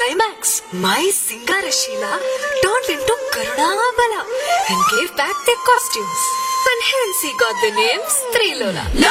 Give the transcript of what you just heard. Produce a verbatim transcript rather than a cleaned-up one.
climax, my Singarashila turned into Karunabala and gave back their costumes. And hence he got the name Strilola.